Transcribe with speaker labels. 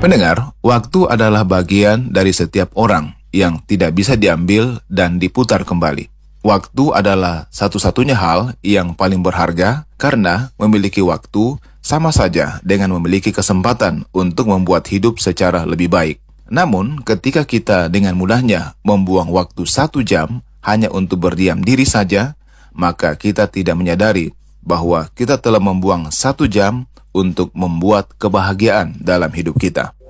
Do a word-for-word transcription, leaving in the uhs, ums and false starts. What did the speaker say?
Speaker 1: Pendengar, waktu adalah bagian dari setiap orang yang tidak bisa diambil dan diputar kembali. Waktu adalah satu-satunya hal yang paling berharga karena memiliki waktu sama saja dengan memiliki kesempatan untuk membuat hidup secara lebih baik. Namun, ketika kita dengan mudahnya membuang waktu satu jam hanya untuk berdiam diri saja, maka kita tidak menyadari bahwa kita telah membuang satu jam untuk membuat kebahagiaan dalam hidup kita.